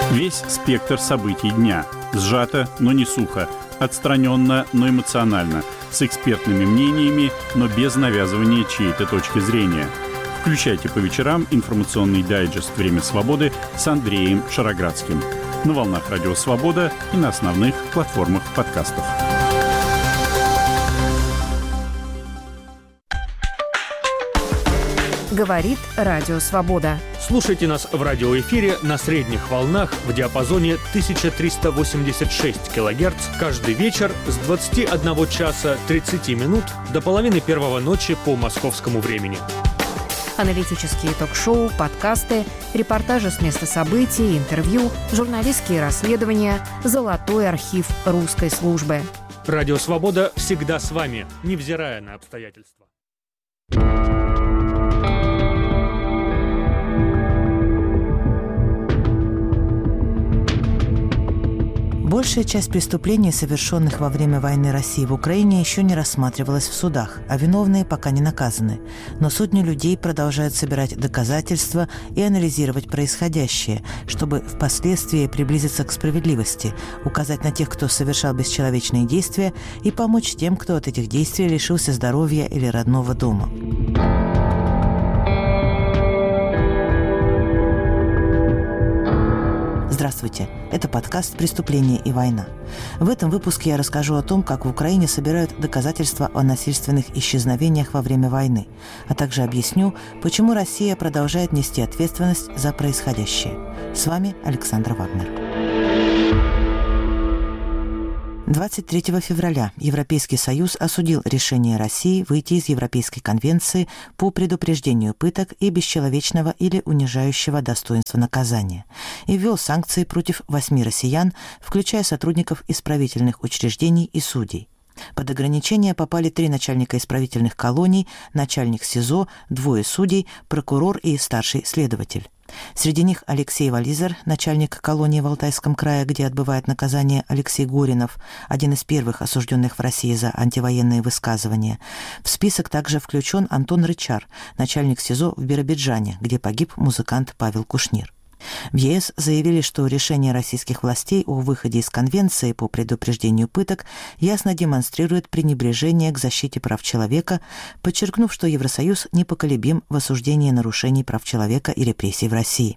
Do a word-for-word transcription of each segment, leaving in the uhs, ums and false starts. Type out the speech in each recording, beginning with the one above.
Весь спектр событий дня. Сжато, но не сухо. Отстраненно, но эмоционально. С экспертными мнениями, но без навязывания чьей-то точки зрения. Включайте по вечерам информационный дайджест «Время свободы» с Андреем Шароградским. На волнах Радио Свобода и на основных платформах подкастов. Говорит Радио Свобода. Слушайте нас в радиоэфире на средних волнах в диапазоне тысяча триста восемьдесят шесть килогерц каждый вечер с двадцати одного часа тридцати минут до половины первого ночи по московскому времени. Аналитические ток-шоу, подкасты, репортажи с места событий, интервью, журналистские расследования, золотой архив русской службы. Радио Свобода всегда с вами, невзирая на обстоятельства. Большая часть преступлений, совершенных во время войны России в Украине, еще не рассматривалась в судах, а виновные пока не наказаны. Но сотни людей продолжают собирать доказательства и анализировать происходящее, чтобы впоследствии приблизиться к справедливости, указать на тех, кто совершал бесчеловечные действия, и помочь тем, кто от этих действий лишился здоровья или родного дома. Здравствуйте! Это подкаст «Преступление и война». В этом выпуске я расскажу о том, как в Украине собирают доказательства о насильственных исчезновениях во время войны, а также объясню, почему Россия продолжает нести ответственность за происходящее. С вами Александра Вагнер. двадцать третьего февраля Европейский Союз осудил решение России выйти из Европейской конвенции по предупреждению пыток и бесчеловечного или унижающего достоинства наказания и ввел санкции против восьми россиян, включая сотрудников исправительных учреждений и судей. Под ограничения попали три начальника исправительных колоний, начальник СИЗО, двое судей, прокурор и старший следователь. Среди них Алексей Вализер, начальник колонии в Алтайском крае, где отбывает наказание Алексей Горинов, один из первых осужденных в России за антивоенные высказывания. В список также включен Антон Рычар, начальник СИЗО в Биробиджане, где погиб музыкант Павел Кушнир. В ЕС заявили, что решение российских властей о выходе из Конвенции по предупреждению пыток ясно демонстрирует пренебрежение к защите прав человека, подчеркнув, что Евросоюз непоколебим в осуждении нарушений прав человека и репрессий в России.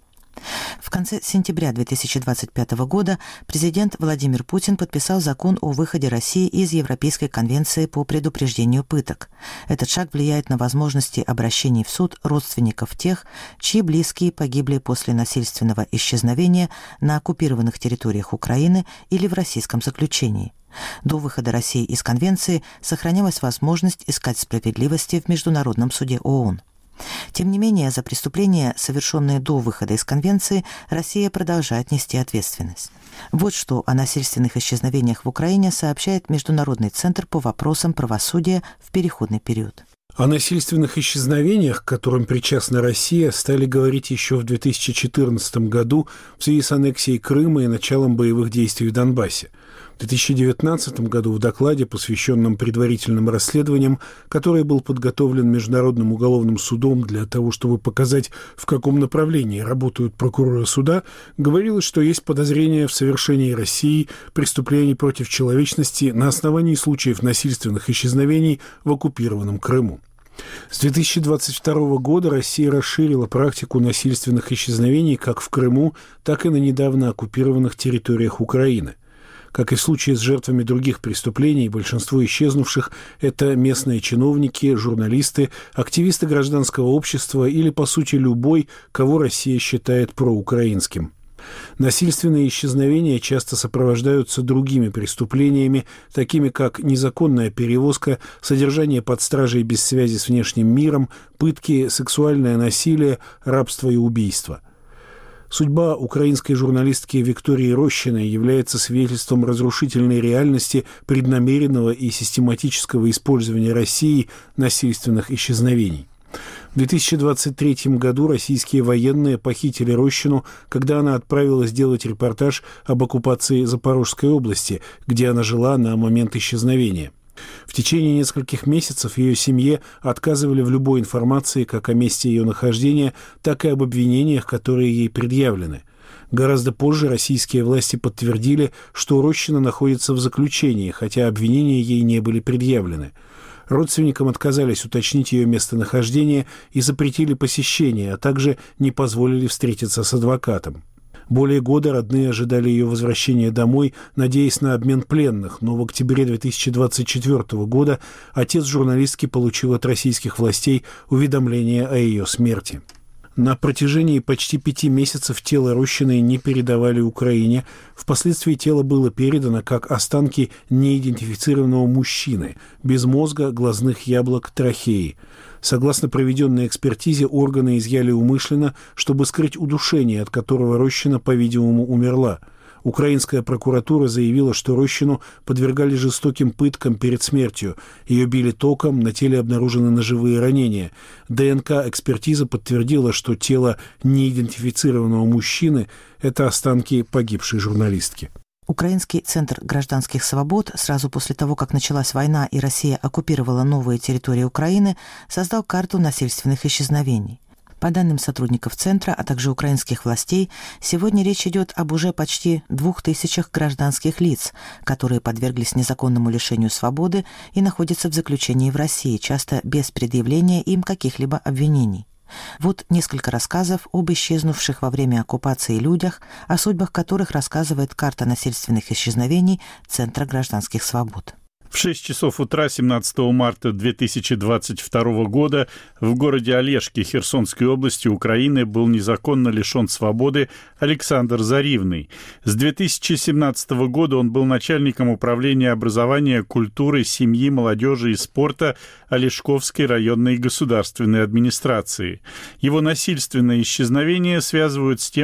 В конце сентября две тысячи двадцать пятого года президент Владимир Путин подписал закон о выходе России из Европейской конвенции по предупреждению пыток. Этот шаг влияет на возможности обращений в суд родственников тех, чьи близкие погибли после насильственного исчезновения на оккупированных территориях Украины или в российском заключении. До выхода России из конвенции сохранялась возможность искать справедливости в Международном суде ООН. Тем не менее, за преступления, совершенные до выхода из Конвенции, Россия продолжает нести ответственность. Вот что о насильственных исчезновениях в Украине сообщает Международный центр по вопросам правосудия в переходный период. О насильственных исчезновениях, к которым причастна Россия, стали говорить еще в две тысячи четырнадцатом году в связи с аннексией Крыма и началом боевых действий в Донбассе. В две тысячи девятнадцатом году в докладе, посвященном предварительным расследованиям, который был подготовлен Международным уголовным судом для того, чтобы показать, в каком направлении работают прокуроры суда, говорилось, что есть подозрения в совершении Россией преступлений против человечности на основании случаев насильственных исчезновений в оккупированном Крыму. С две тысячи двадцать второго года Россия расширила практику насильственных исчезновений как в Крыму, так и на недавно оккупированных территориях Украины. Как и в случае с жертвами других преступлений, большинство исчезнувших – это местные чиновники, журналисты, активисты гражданского общества или, по сути, любой, кого Россия считает проукраинским. Насильственные исчезновения часто сопровождаются другими преступлениями, такими как незаконная перевозка, содержание под стражей без связи с внешним миром, пытки, сексуальное насилие, рабство и убийство. Судьба украинской журналистки Виктории Рощиной является свидетельством разрушительной реальности преднамеренного и систематического использования Россией насильственных исчезновений. В две тысячи двадцать третьем году российские военные похитили Рощину, когда она отправилась делать репортаж об оккупации Запорожской области, где она жила на момент исчезновения. В течение нескольких месяцев ее семье отказывали в любой информации как о месте ее нахождения, так и об обвинениях, которые ей предъявлены. Гораздо позже российские власти подтвердили, что Рощина находится в заключении, хотя обвинения ей не были предъявлены. Родственникам отказались уточнить ее местонахождение и запретили посещение, а также не позволили встретиться с адвокатом. Более года родные ожидали ее возвращения домой, надеясь на обмен пленных, но в октябре две тысячи двадцать четвёртого года отец журналистки получил от российских властей уведомление о ее смерти. На протяжении почти пяти месяцев тело Рощиной не передавали Украине. Впоследствии тело было передано как останки неидентифицированного мужчины, без мозга, глазных яблок, трахеи. Согласно проведенной экспертизе, органы изъяли умышленно, чтобы скрыть удушение, от которого Рощина, по-видимому, умерла. Украинская прокуратура заявила, что Рощину подвергали жестоким пыткам перед смертью. Ее били током, на теле обнаружены ножевые ранения. ДНК-экспертиза подтвердила, что тело неидентифицированного мужчины – это останки погибшей журналистки. Украинский центр гражданских свобод сразу после того, как началась война и Россия оккупировала новые территории Украины, создал карту насильственных исчезновений. По данным сотрудников Центра, а также украинских властей, сегодня речь идет об уже почти двух тысячах гражданских лиц, которые подверглись незаконному лишению свободы и находятся в заключении в России, часто без предъявления им каких-либо обвинений. Вот несколько рассказов об исчезнувших во время оккупации людях, о судьбах которых рассказывает карта насильственных исчезновений Центра гражданских свобод. В шесть часов утра семнадцатого марта две тысячи двадцать второго года в городе Олежки Херсонской области Украины был незаконно лишен свободы Александр Заривный. С две тысячи семнадцатого года он был начальником управления образования, культуры, семьи, молодежи и спорта Олежковской районной государственной администрации. Его насильственное исчезновение связывают с тем,